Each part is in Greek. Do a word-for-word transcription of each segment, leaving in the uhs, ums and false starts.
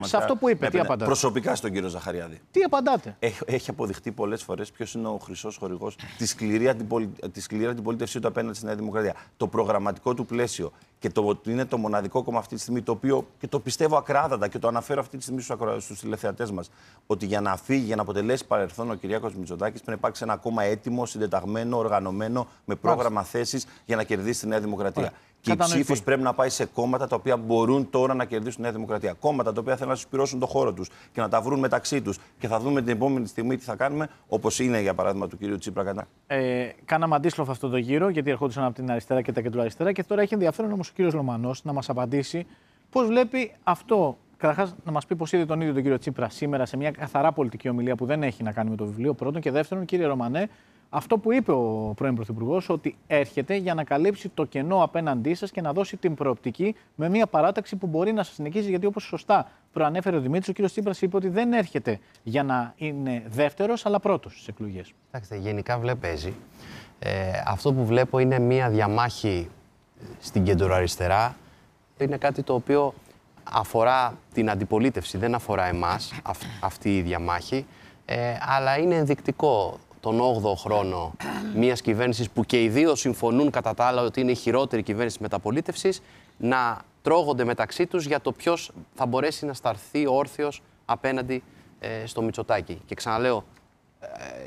Σε αυτό που είπε, ναι, τι ναι, απαντάτε? Προσωπικά στον κύριο Ζαχαριάδη. Τι απαντάτε? Έχει, έχει αποδειχτεί πολλές φορές ποιος είναι ο χρυσός χορηγός τη σκληρή, αντιπολι... τη σκληρή αντιπολίτευσή του απέναντι στη Νέα Δημοκρατία. Το προγραμματικό του πλαίσιο και το ότι είναι το μοναδικό κόμμα αυτή τη στιγμή, το οποίο και το πιστεύω ακράδαντα και το αναφέρω αυτή τη στιγμή στους τηλεθεατές μας, ότι για να φύγει, για να αποτελέσει παρελθόν ο Κυριάκος Μητσοτάκης, πρέπει να υπάρξει ένα κόμμα έτοιμο, συντεταγμένο, οργανωμένο, με πρόγραμμα θέσεις για να κερδίσει τη Νέα Δημοκρατία. Ωραία. Και η ψήφος πρέπει να πάει σε κόμματα τα οποία μπορούν τώρα να κερδίσουν τη Νέα Δημοκρατία. Κόμματα τα οποία θέλουν να συσπηρώσουν το χώρο τους και να τα βρουν μεταξύ τους. Και θα δούμε την επόμενη στιγμή τι θα κάνουμε, όπως είναι για παράδειγμα του κ. Τσίπρα κατά. Ε, κάναμε αντίστροφο αυτό το γύρο, γιατί ερχόντουσαν από την αριστερά και τα κεντροαριστερά. Και τώρα έχει ενδιαφέρον όμως ο κ. Λομανός να μας απαντήσει πώς βλέπει αυτό. Καταρχάς, να μας πει πώς είδε τον ίδιο τον κύριο Τσίπρα σήμερα σε μια καθαρά πολιτική ομιλία που δεν έχει να κάνει με το βιβλίο. Πρώτον. Και δεύτερον, κύριε Ρωμανέ, αυτό που είπε ο πρώην Πρωθυπουργός, ότι έρχεται για να καλύψει το κενό απέναντί σας και να δώσει την προοπτική με μια παράταξη που μπορεί να σας νικήσει. Γιατί όπως σωστά προανέφερε ο Δημήτρης, ο κύριος Τσίπρας είπε ότι δεν έρχεται για να είναι δεύτερος, αλλά πρώτος στις εκλογές. Κοιτάξτε, γενικά βλέπει. Ε, αυτό που βλέπω είναι μια διαμάχη στην κεντροαριστερά. Είναι κάτι το οποίο αφορά την αντιπολίτευση, δεν αφορά εμάς αυ, αυτή η διαμάχη, ε, αλλά είναι ενδεικτικό τον όγδοο χρόνο μιας κυβέρνησης που και οι δύο συμφωνούν κατά τα άλλα ότι είναι η χειρότερη κυβέρνηση της μεταπολίτευσης, να τρώγονται μεταξύ τους για το ποιος θα μπορέσει να σταρθεί όρθιος απέναντι ε, στο Μητσοτάκη. Και ξαναλέω, ε,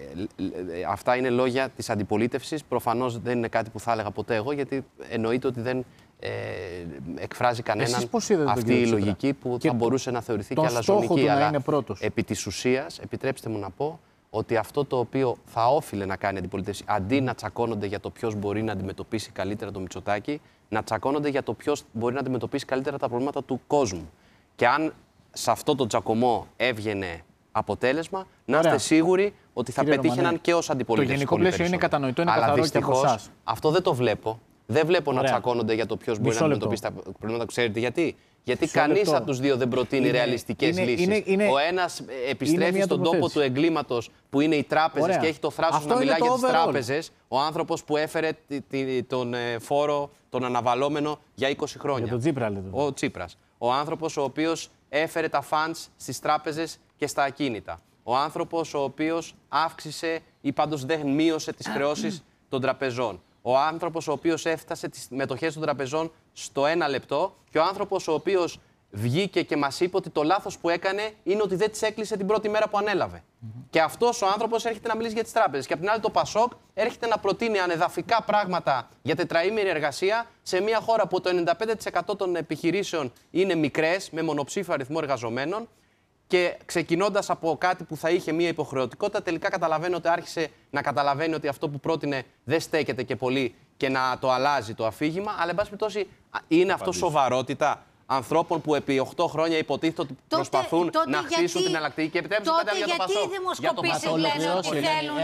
ε, ε, αυτά είναι λόγια της αντιπολίτευσης. Προφανώς δεν είναι κάτι που θα έλεγα ποτέ εγώ, γιατί εννοείται ότι δεν ε, εκφράζει κανέναν αυτή η λογική που θα μπορούσε να θεωρηθεί και αλαζονική. Αλλά επί της ουσίας, επιτρέψτε μου να πω, ότι αυτό το οποίο θα όφιλε να κάνει η αντιπολίτευση, αντί να τσακώνονται για το ποιος μπορεί να αντιμετωπίσει καλύτερα το Μητσοτάκη, να τσακώνονται για το ποιος μπορεί να αντιμετωπίσει καλύτερα τα προβλήματα του κόσμου. Και αν σε αυτό το τσακωμό έβγαινε αποτέλεσμα, να Ωραία. είστε σίγουροι ότι θα Κύριε πετύχαιναν Ρωμανέ, και ως αντιπολίτευση. Το γενικό πλαίσιο είναι κατανοητό, είναι Αλλά καθαρό και από εσάς. Αυτό δεν το βλέπω. Δεν βλέπω Ωραία. να τσακώνονται για το ποιος μπορεί να αντιμετωπίσει τα προβλήματα. Ξέρετε γιατί? Γιατί κανείς από τους δύο δεν προτείνει είναι, ρεαλιστικές είναι, λύσεις. Είναι, είναι, ο ένας επιστρέφει στον τόπο του εγκλήματος που είναι οι τράπεζες Ωραία. και έχει το θράσος Αυτό να μιλάει για τις τράπεζες. Ο άνθρωπος που έφερε τον φόρο, τον αναβαλόμενο για είκοσι χρόνια. Για τον Τσίπρα, λέτε. Ο Τσίπρας. Ο άνθρωπος ο οποίος έφερε τα funds στις τράπεζες και στα ακίνητα. Ο άνθρωπος ο οποίος αύξησε ή πάντως δεν μείωσε τις χρεώσεις των τραπεζών. Ο άνθρωπος ο οποίος έφτασε τις μετοχές των τραπεζών στο ένα λεπτό και ο άνθρωπος ο οποίος βγήκε και μας είπε ότι το λάθος που έκανε είναι ότι δεν τις έκλεισε την πρώτη μέρα που ανέλαβε. Mm-hmm. Και αυτός ο άνθρωπος έρχεται να μιλήσει για τις τράπεζες. Και απ' την άλλη το Πασόκ έρχεται να προτείνει ανεδαφικά πράγματα για τετραήμερη εργασία σε μια χώρα που το ενενήντα πέντε τοις εκατό των επιχειρήσεων είναι μικρές, με μονοψήφιο αριθμό εργαζομένων. Και ξεκινώντας από κάτι που θα είχε μια υποχρεωτικότητα, τελικά καταλαβαίνω ότι άρχισε να καταλαβαίνει ότι αυτό που πρότεινε δεν στέκεται και πολύ και να το αλλάζει το αφήγημα. Αλλά, εν πάση περιπτώσει, είναι αυτό σοβαρότητα ανθρώπων που επί οκτώ χρόνια υποτίθεται ότι τότε, προσπαθούν τότε να γιατί, χτίσουν την αλλακτική. Και επιτρέψτε μου κάτι για το Πασόκ. Για το Πασόκ λένε ότι θέλουν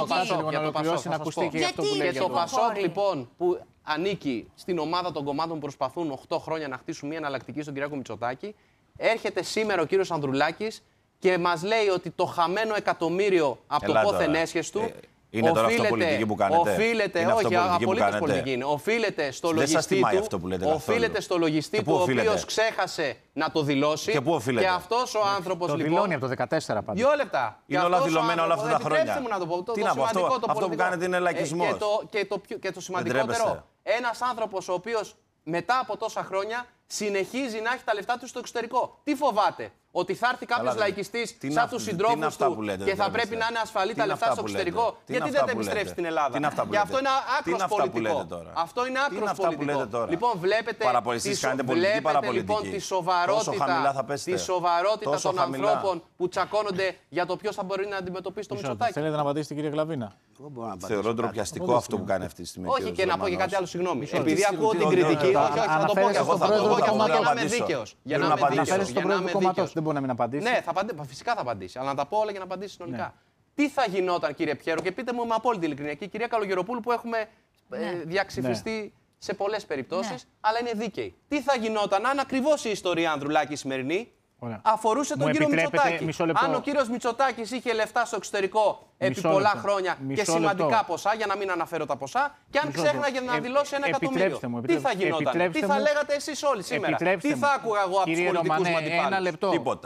αλλαγή. Και το Πασόκ, λοιπόν, που ανήκει στην ομάδα των κομμάτων που προσπαθούν οκτώ χρόνια να χτίσουν μια εναλλακτική στον Κυριάκο Μητσοτάκη, έρχεται σήμερα ο κύριος Ανδρουλάκης και μας λέει ότι το χαμένο εκατομμύριο από Ελά, το πόθεν έσχες του. Ε, είναι τώρα αυτό πολιτική που κάνετε. Οφείλεται, είναι όχι, απολύτως πολιτική είναι. Οφείλεται στο λογιστή του, οφείλεται στο λογιστή του, ο οποίος ξέχασε να το δηλώσει. Και πού οφείλεται? Και αυτός ο άνθρωπος το λοιπόν. Το δηλώνει από το δεκατέσσερα πάντα. Δύο λεπτά. Είναι όλα δηλωμένα όλα αυτά τα χρόνια. Επιτρέψτε μου να το πω. Το, Τι το να πω, αυτό, το αυτό που κάνετε είναι λαϊκισμός. Ε, και, το, και, το, και το σημαντικότερο, ένας άνθρωπος ο οποίος μετά από τόσα χρόνια συνεχίζει να έχει τα λεφτά του στο εξωτερικό. Τι φοβάται? Ότι θα έρθει κάποιος λαϊκιστής σαν τους συντρόφους του και θα πρέπει να είναι ασφαλή τα λεφτά στο εξωτερικό? Γιατί δεν τα επιστρέφει στην Ελλάδα? Και αυτό είναι άκρος πολιτικό. Αυτό είναι άκρος πολιτικό. Λοιπόν, βλέπετε τη σοβαρότητα, τη σοβαρότητα των ανθρώπων που τσακώνονται για το ποιος θα μπορεί να αντιμετωπίσει το Μητσοτάκη. Θέλετε να απαντήσετε, κύριε Γλαβίνα? Θεωρώ ντροπιαστικό αυτό που κάνει αυτή τη στιγμή. Όχι, και να πω και κάτι άλλο, συγγνώμη. Επειδή ακούω την κριτική, όχι, θα το πω και εγώ. Για να είμαι δίκαιος. Για να είμαι δίκαιος. Δεν μπορεί να μην απαντήσει. Ναι, θα απαντήσει, φυσικά θα απαντήσει. Αλλά να τα πω όλα για να απαντήσει συνολικά. Ναι. Τι θα γινόταν, κύριε Πιέρο, και πείτε μου με απόλυτη ειλικρινία, και η κυρία Καλογεροπούλου που έχουμε ναι. ε, διαξυφιστεί ναι. σε πολλές περιπτώσεις, ναι. αλλά είναι δίκαιη. Τι θα γινόταν αν ακριβώς η ιστορία Ανδρουλάκη σημερινή Ωραία. αφορούσε τον Μου κύριο Μητσοτάκη? Αν ο κύριος Μητσοτάκης είχε λεφτά στο εξωτερικό επί πολλά λεπτό. χρόνια μισό και σημαντικά λεπτό. ποσά, για να μην αναφέρω τα ποσά, και αν ξέχναγε να δηλώσει ένα εκατομμύριο. Τι θα γινόταν? Τι θα λέγατε εσείς όλοι σήμερα? Τι θα άκουγα εγώ από τους πολιτικούς μου αντιπάλους? Τίποτα.